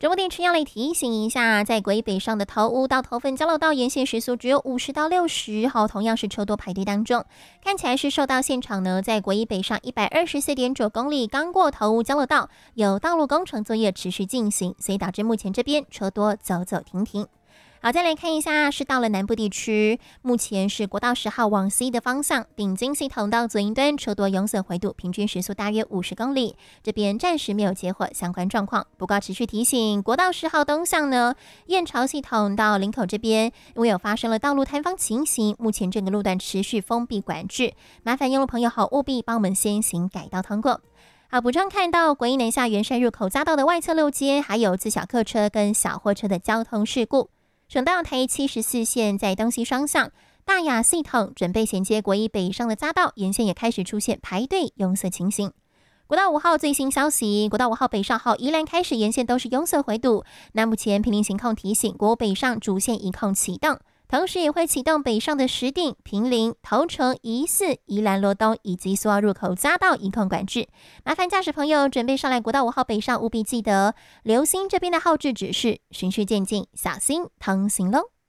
中部电池要来提醒一下，在国一北上的头屋到头份交流道沿线时速只有50到60，好，同样是车多排队当中，看起来是受到现场呢，在国一北上124.9公里刚过头屋交流道有道路工程作业持续进行，所以导致目前这边车多走走停停。好，再来看一下，是到了南部地区，目前是国道10号往西的方向，顶金系统到左营端车多拥塞回堵，平均时速大约50公里，这边暂时没有结火相关状况。不过持续提醒，国道10号东向呢，燕巢系统到林口这边，因为有发生了道路塌方情形，目前整个路段持续封闭管制，麻烦用路朋友好务必帮我们先行改道通过。好，补充看到国一南下圆山入口匝道的外侧路街，还有自小客车跟小货车的交通事故。省道台74线在东西双向，大雅系统准备衔接国一北上的匝道，沿线也开始出现排队拥塞情形。国道5号最新消息，国道5号北上后宜兰开始沿线都是拥塞回堵，那目前坪林行控提醒，国五北上主线一控启动，同时也会启动北上的石碇、坪林、头城、宜四、宜兰罗东以及苏澳入口匝道一控管制。麻烦驾驶朋友准备上来国道5号北上，务必记得留心这边的号志指示，循序渐进，小心通行喽。